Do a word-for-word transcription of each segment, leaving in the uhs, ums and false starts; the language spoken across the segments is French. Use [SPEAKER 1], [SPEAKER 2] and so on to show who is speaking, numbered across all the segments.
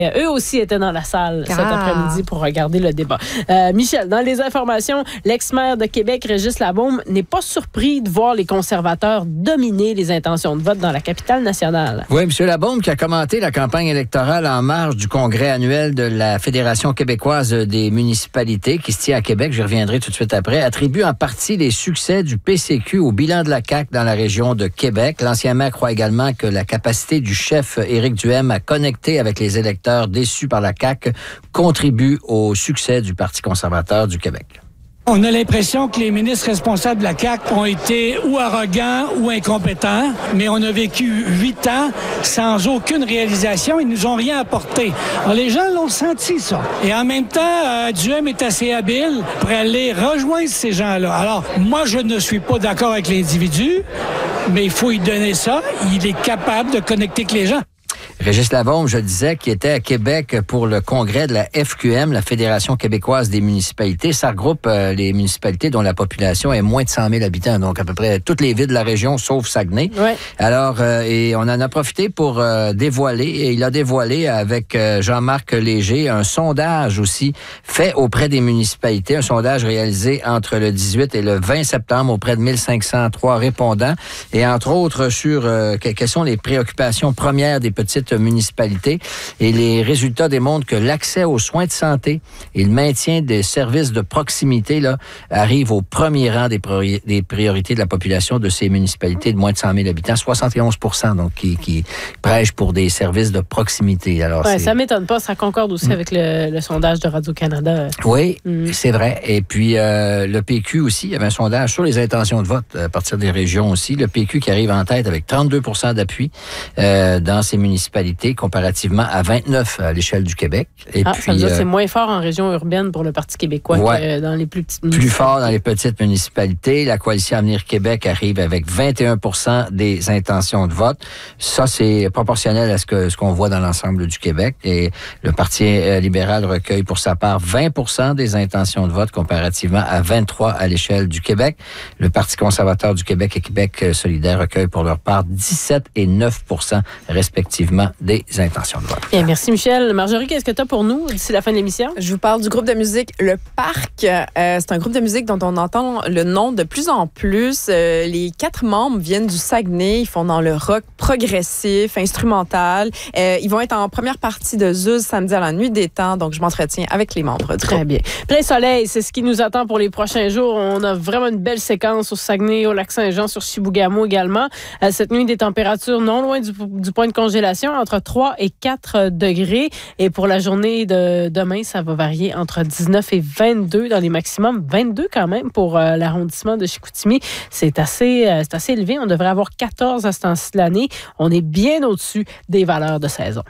[SPEAKER 1] Eux aussi étaient dans la salle
[SPEAKER 2] ah.
[SPEAKER 1] cet après-midi pour regarder le débat. Euh, Michel, dans les informations, l'ex-maire de Québec, Régis Labaume, n'est pas surpris de voir les conservateurs dominer les intentions de vote dans la capitale nationale.
[SPEAKER 3] Oui, M. Labaume qui a commenté la campagne électorale en marge du congrès annuel de la Fédération québécoise des municipalités qui se tient à Québec, j'y reviendrai tout de suite après, attribue en partie les succès du P C Q au bilan de la C A Q dans la région de Québec. L'ancien maire croit également que la capacité du chef Éric Duhem à connecter avec les électeurs déçus par la C A Q contribue au succès du Parti conservateur du Québec.
[SPEAKER 4] On a l'impression que les ministres responsables de la C A Q ont été ou arrogants ou incompétents, mais on a vécu huit ans sans aucune réalisation. Ils nous ont rien apporté. Alors, les gens l'ont senti, ça. Et en même temps, euh, Duhem est assez habile pour aller rejoindre ces gens-là. Alors, moi, je ne suis pas d'accord avec l'individu, mais il faut lui donner ça. Il est capable de connecter avec les gens.
[SPEAKER 3] Régis Labaume, je disais, qui était à Québec pour le congrès de la F Q M, la Fédération québécoise des municipalités. Ça regroupe euh, les municipalités dont la population est moins de cent mille habitants, donc à peu près toutes les villes de la région, sauf Saguenay.
[SPEAKER 1] Ouais.
[SPEAKER 3] Alors, euh, et on en a profité pour euh, dévoiler, et il a dévoilé avec euh, Jean-Marc Léger un sondage aussi fait auprès des municipalités, un sondage réalisé entre le dix-huit et le vingt septembre auprès de mille cinq cent trois répondants, et entre autres sur euh, quelles sont les préoccupations premières des petites municipalités. Et les résultats démontrent que l'accès aux soins de santé et le maintien des services de proximité là, arrivent au premier rang des, priori- des priorités de la population de ces municipalités de moins de cent mille habitants, soixante et onze pour cent donc qui, qui prêchent pour des services de proximité. Alors,
[SPEAKER 1] ouais,
[SPEAKER 3] c'est...
[SPEAKER 1] ça m'étonne pas, ça concorde aussi mmh. avec le, le sondage de Radio-Canada.
[SPEAKER 3] Oui, mmh. c'est vrai. Et puis euh, le P Q aussi, il y avait un sondage sur les intentions de vote à partir des régions aussi. Le P Q qui arrive en tête avec trente-deux pour cent d'appui euh, dans ces municipalités comparativement à vingt-neuf à l'échelle du Québec. Et
[SPEAKER 1] ah,
[SPEAKER 3] puis,
[SPEAKER 1] ça veut dire que
[SPEAKER 3] euh,
[SPEAKER 1] c'est moins fort en région urbaine pour le Parti québécois
[SPEAKER 3] ouais,
[SPEAKER 1] que dans les plus petites municipalités.
[SPEAKER 3] Plus fort dans les petites municipalités. La Coalition Avenir Québec arrive avec vingt et un pour cent des intentions de vote. Ça, c'est proportionnel à ce que ce qu'on voit dans l'ensemble du Québec. Et le Parti libéral recueille pour sa part vingt pour cent des intentions de vote comparativement à vingt-trois à l'échelle du Québec. Le Parti conservateur du Québec et Québec solidaire recueillent pour leur part dix-sept et neuf pour cent respectivement des intentions de vote.
[SPEAKER 1] Bien, merci Michel. Marjorie, qu'est-ce que tu as pour nous d'ici la fin de l'émission?
[SPEAKER 2] Je vous parle du groupe de musique Le Parc. Euh, c'est un groupe de musique dont on entend le nom de plus en plus. Euh, les quatre membres viennent du Saguenay. Ils font dans le rock progressif, instrumental. Euh, ils vont être en première partie de Zuz samedi à la nuit des temps. Donc, je m'entretiens avec les membres du
[SPEAKER 1] Très
[SPEAKER 2] groupe.
[SPEAKER 1] bien. Plein soleil, c'est ce qui nous attend pour les prochains jours. On a vraiment une belle séquence au Saguenay, au Lac-Saint-Jean, sur Chibougamau également. Euh, cette nuit, des températures non loin du, du point de congélation, entre trois et quatre degrés. Et pour la journée de demain, ça va varier entre dix-neuf et vingt-deux dans les maximums. vingt-deux quand même pour euh, l'arrondissement de Chicoutimi. C'est assez, euh, c'est assez élevé. On devrait avoir quatorze à ce temps-ci de l'année. On est bien au-dessus des valeurs de saison.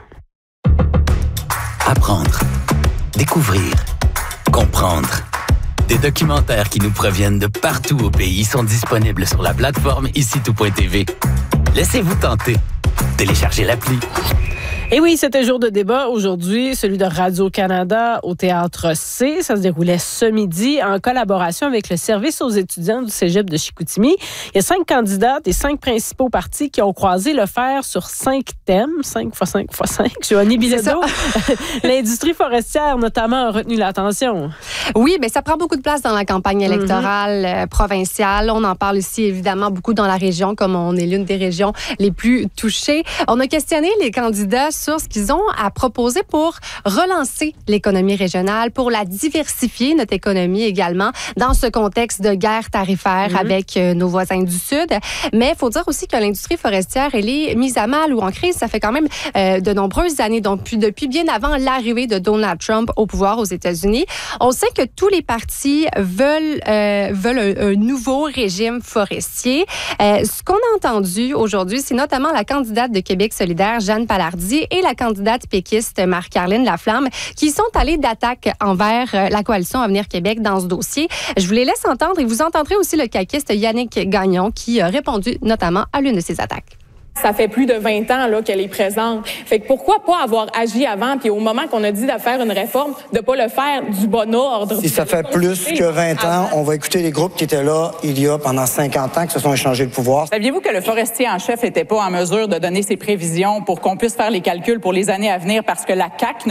[SPEAKER 5] Apprendre, découvrir, comprendre. Des documentaires qui nous proviennent de partout au pays sont disponibles sur la plateforme ici tout point t v. Laissez-vous tenter. Téléchargez l'appli.
[SPEAKER 1] Et oui, c'était jour de débat aujourd'hui, celui de Radio-Canada au Théâtre C. Ça se déroulait ce midi en collaboration avec le service aux étudiants du Cégep de Chicoutimi. Il y a cinq candidats des cinq principaux partis qui ont croisé le fer sur cinq thèmes, cinq fois cinq fois cinq. Joanie Bilodeau, l'industrie forestière notamment a retenu l'attention.
[SPEAKER 6] Oui, mais ça prend beaucoup de place dans la campagne électorale mm-hmm. euh, provinciale. On en parle ici évidemment beaucoup dans la région, comme on est l'une des régions les plus touchées. On a questionné les candidats sur ce qu'ils ont à proposer pour relancer l'économie régionale, pour la diversifier, notre économie également, dans ce contexte de guerre tarifaire mm-hmm. avec euh, nos voisins du Sud. Mais il faut dire aussi que l'industrie forestière, elle est mise à mal ou en crise. Ça fait quand même euh, de nombreuses années, donc puis depuis bien avant l'arrivée de Donald Trump au pouvoir aux États-Unis. On sait que tous les partis veulent, euh, veulent un, un nouveau régime forestier. Euh, ce qu'on a entendu aujourd'hui, c'est notamment la candidate de Québec solidaire, Jeanne Palardy, et la candidate péquiste Marc-Carline Laflamme, qui sont allées d'attaque envers la coalition Avenir Québec dans ce dossier. Je vous les laisse entendre et vous entendrez aussi le caquiste Yannick Gagnon qui a répondu notamment à l'une de ces attaques.
[SPEAKER 7] Ça fait plus de vingt ans là qu'elle est présente. Fait que pourquoi pas avoir agi avant, puis au moment qu'on a dit de faire une réforme, de pas le faire du bon ordre.
[SPEAKER 8] Si ça fait plus que vingt ans, on va écouter les groupes qui étaient là il y a pendant cinquante ans, qui se sont échangés le pouvoir.
[SPEAKER 9] Saviez-vous que le forestier en chef n'était pas en mesure de donner ses prévisions pour qu'on puisse faire les calculs pour les années à venir parce que la C A Q